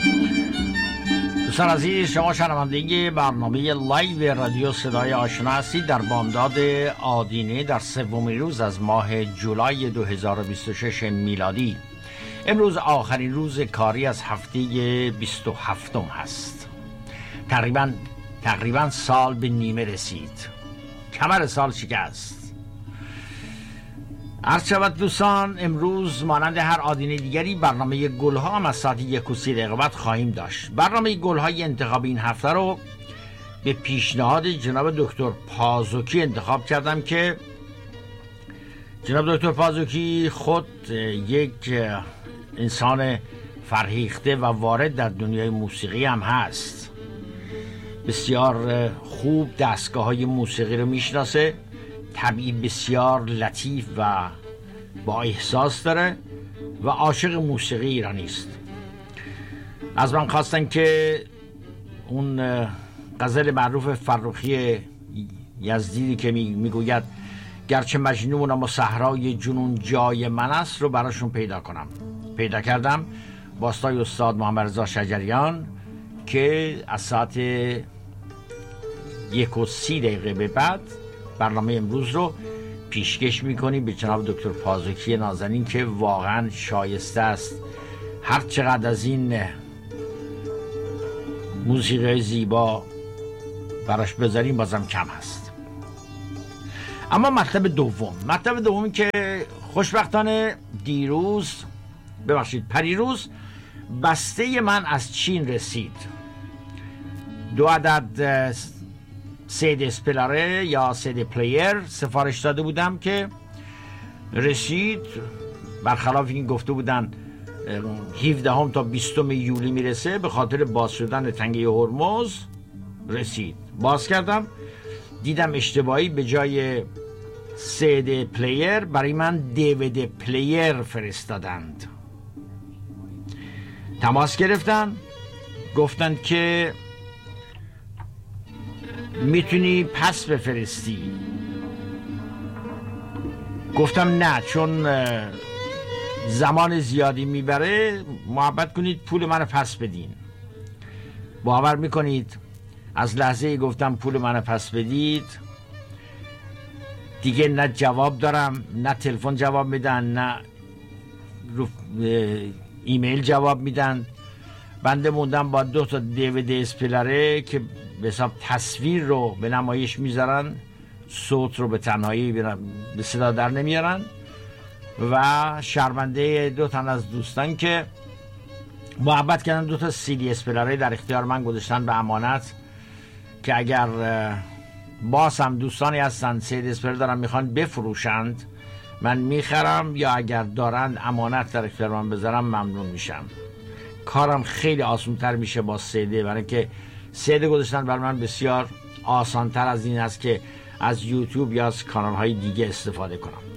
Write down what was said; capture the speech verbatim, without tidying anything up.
دوستان عزیز، شما شنونده برنامه لایو رادیو صدای آشنا هستید. در بامداد آدینه در سومین روز از ماه جولای دو هزار و بیست و شش میلادی. امروز آخرین روز کاری از هفته بیست و هفتم هست. تقریبا تقریبا سال به نیمه رسید. کمر سال شکست. عرض شود دوستان، امروز مانند هر آدینه دیگری برنامه گلها هم از ساعت یک و سی دقیقه بعد خواهیم داشت. برنامه گلهای انتخابی این هفته رو به پیشنهاد جناب دکتر پازوکی انتخاب کردم که جناب دکتر پازوکی خود یک انسان فرهیخته و وارد در دنیای موسیقی هم هست. بسیار خوب دستگاه های موسیقی رو میشناسه، طبیعی بسیار لطیف و با احساس داره و عاشق موسیقی ایرانی است. از من خواستن که اون غزل معروف فرخی یزدی که میگوید گرچه مجنونم و صحرای جنون جای من است رو براشون پیدا کنم. پیدا کردم باستای استاد محمد رضا شجریان که از ساعت یک و سی دقیقه به بعد برنامه امروز رو پیشکش میکنیم به جناب دکتر پازوکی نازنین که واقعا شایسته است. هر چقدر از این موسیقی زیبا براش بذاریم بازم کم هست. اما مطلب دوم مطلب دومی که خوشبختانه دیروز ببخشید پریروز بسته من از چین رسید. دو عدد سید اسپلاره یا سید پلیر سفارش داده بودم که رسید. برخلاف این گفته بودن هفدهم تا بیستم یولی میرسه، به خاطر باز شدن تنگه هرمز رسید. باز کردم دیدم اشتباهی به جای سید پلیر برای من دیوید پلیر فرستادند. تماس گرفتن، گفتند که میتونی پس بفرستی. گفتم نه، چون زمان زیادی میبره محبت کنید پول منو پس بدین. باور میکنید از لحظه گفتم پول منو پس بدید دیگه نه جواب دارم، نه تلفن جواب میدن، نه ایمیل جواب میدن. بنده موندم با دو تا دیوید اسپلره که به حساب تصویر رو به نمایش میذارن، صوت رو به تنهایی به صدا در نمیارن و شرمنده دو تن از دوستان که محبت کردن دو تا سی دی اسپلره در اختیار من گذاشتن به امانت که اگر باز هم دوستانی هستن سی دی اسپلره دارن میخوان بفروشند من میخرم، یا اگر دارن امانت در اختیار من بذارم ممنون میشم. کارم خیلی آسان‌تر میشه با سی دی، برای که سی دی گذاشتن برای من بسیار آسان‌تر از این است که از یوتیوب یا از کانال های دیگه استفاده کنم.